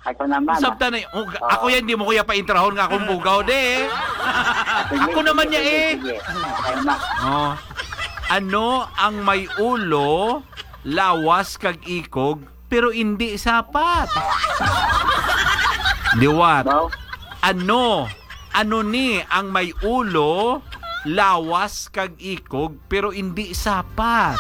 Ako naman. Sabta na ako yan, di mo kuya pa-intrahon nga akong bugaw de. Ako naman niya eh. Sige. Kayo na. Oh. Ano ang may ulo, lawas kag ikog, pero hindi sapat? Liwat. Daw? Ano ni ang may ulo, lawas kag ikog, pero hindi sapat?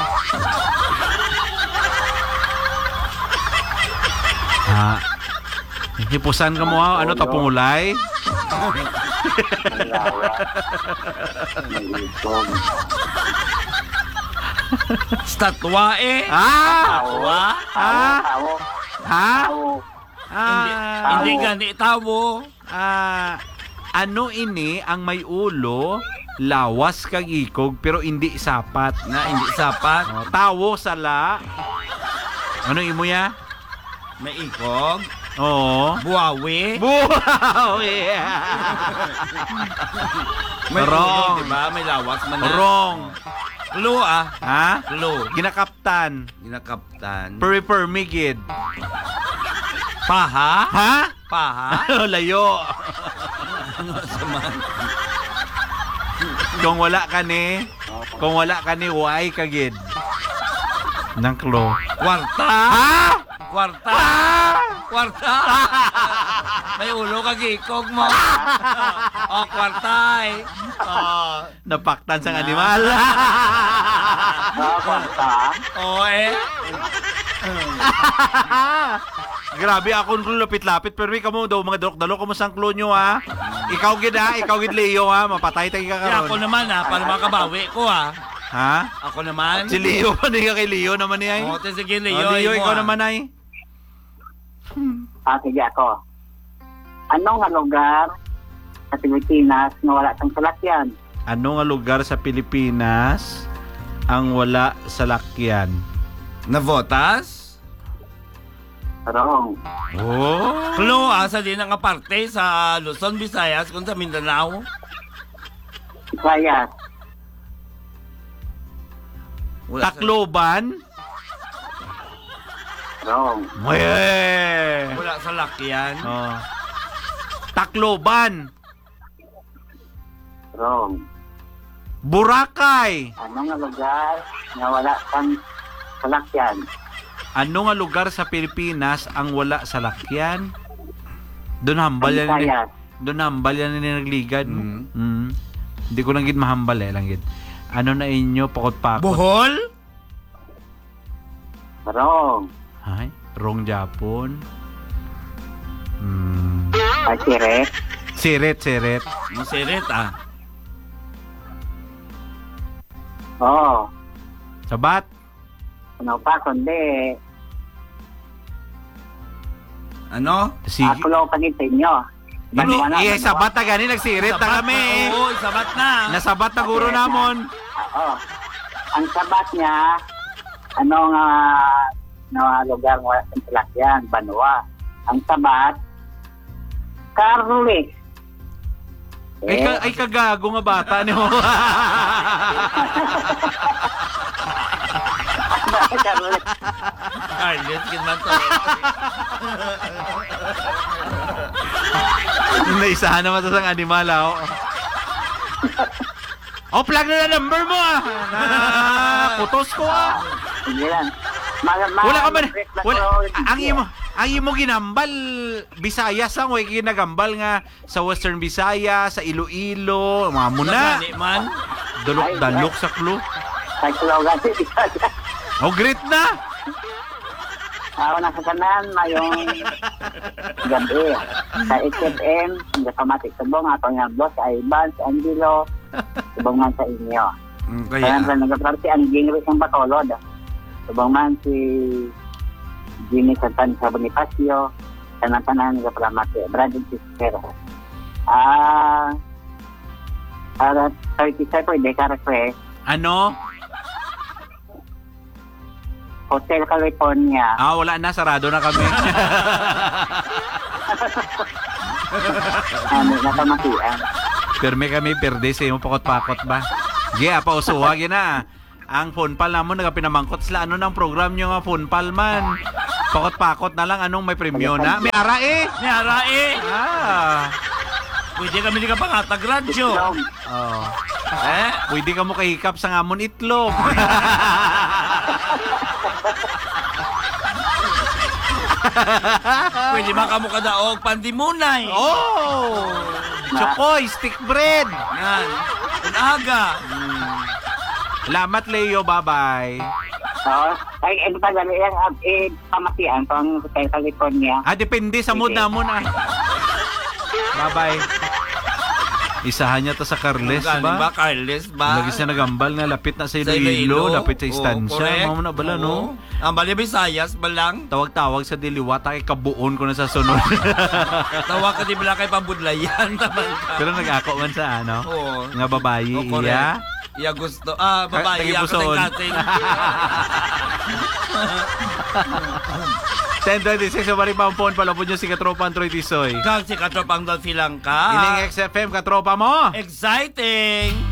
Ha? Hipusan ka mo ha? Ano, tapungulay? Malawa. Malibog. Statwa eh. Ah! Ah! Tao. Ha? Tao. Hindi gani tawo. Ano ini ang may ulo, lawas kag ikog, pero hindi sapat? Na hindi sapat. Oh, tawo sala. Ano imo ya? May ikog. Oo. Buwawi. Wow! Yeah. May Wrong. ikog, diba? May lawas man na. Wrong. Clue ah. Ha? Clue. Ginakaptan. Ginakaptan. Permigid. Paha? Ha? Paha? Layo. Ano sa man? Kung wala ka ni, why kagid? Nang klo. Kwarta? Ha? Kwarta? Kwarta? May ulo kag ikog mo. O, kwartay. Napaktan sang animal. Kwarta. O, eh. Grabe ako kung lapit-lapit pero ikaw mo daw mga dalok-dalok mo sang klo nyo ha. Ikaw gid Leo ha, mapatay tayo ka Kaya ako karon. naman ha, para makabawi ko ha. Ha? Ako naman. Si Leo pa ka kay Leo naman niya. O, sige, Leo, Leo. Leo imo, ikaw ah. naman ay. Sige ako. Ano nga lugar sa Pilipinas na wala tang salakyan? Ano nga lugar sa Pilipinas ang wala salakyan? Navotas? Wrong. Oh. Clue ah, sa din nga parte sa Luzon, Visayas, kung sa Mindanao. Sayas. Wala sa- Tacloban? Wrong. Eh. Wala sa lakyan. Oh. Tacloban. Wrong. Boracay. Ano nga lugar na wala tang salakyan? Ano nga lugar sa Pilipinas ang wala salakyan? Doon hambal yan. Visayas. Doon hambal yan ni nagligad. Mm. Hindi ko lang gid mahambal lang gid. Ano na inyo pakot-pakot? Bohol? Wrong. Ay, wrong Japon. Siret. Siret. Masirit ah. Oo. Sabat. Ano pa kundi Ano? Sige. ako lang panin sa inyo. Banwa na, banwa. Sabat na gani nagsirit na kami. Oo, sabat na. Nasabat na guro namon. Oo. Ang sabat niya, ano nga na lugar mo sa salakyan, Banwa. Ang sabat, Carles. Ay kagago nga bata niyo. Carles. Carlos, kinman to. Naisahan naman sa sang animal oh. Oh, plug na number mo ah. Putos ko ah. Sige lang. Wala ka man. Ang imo ginambal Visayas ang way ginagambal nga sa Western Visayas, sa Iloilo, mga muna. Nagani man. Dalok sa klo. Ay, slogan. Oh, great na. Ako na sa kanan, mayong gabi. Sa HFM, hindi pa matikabong. Ako nga boss, sa Ivan, sa Angelo, subong man sa inyo. Kaya Kaya, na nag-aparte ang Gingrich ng Bacolod. Subong man si Jimmy Santan sa Bonifacio, tanan-tanan nag-apramate. Brandon Sister. 37 Deca Request, Ano? Hotel California. Wala na, sarado na kami. Nakamatian. Perme kami, perde sa imo pakot-pakot ba? Giya, pausuwa, gina. Ang phone pal namon, nagapinamangkot sila. Ano ng program nyo nga phone pal man? Pakot-pakot na lang. Anong may premyo na? May ara eh. May arae. Ah. Pwede kami di ka pangatag radyo. Itlog. Oh. Eh? Pwede ka mo kahikap sa ngamon itlog. Pwede makamu kadaog pandimunay. Oh! Chokoy, stick bread. Yan. Unaga. Salamat, Leo. Bye-bye. Oo. Ay, ano pa dali yan, pamatian pang Hotel California. Ah, depende sa mood namon ah. Bye-bye. Isahan niya to sa Carles Galing ba? ba? Carles ba? Lagi siya nagambal na lapit na sa Sa Iloilo, lapit sa Oo, istansya. correct. Mamo na bala, no? Oo. Ang bali Visayas balang. Tawag-tawag sa diliwata kay kabuon ko na sa sunod. Tawa ka di bala kay pabudlayan. Taman ka. Pero nag-ako man sa ano? Oo. Nga babayi, Oo, correct. iya. Iya gusto. Ah, babae. Iya Tagipusoon. kating-kating. 10:26 sa bari pampon palapod nyo si Katropa Android Isoy. Kag si Katropang Dolphy lang ka. Ining XFM Katropa mo. Exciting!